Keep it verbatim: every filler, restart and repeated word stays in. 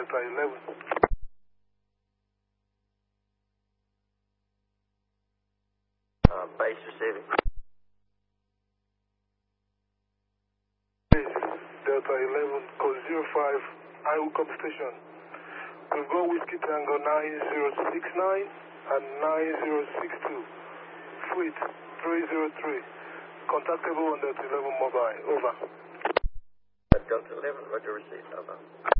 Delta eleven. Uh, base receiving. Base Delta eleven, code zero five, I will come station. We've got Whiskey Tango nine zero six nine and nine zero six two. Fleet three zero three. Contactable on Delta eleven mobile. Over. Delta eleven, roger, received. Over.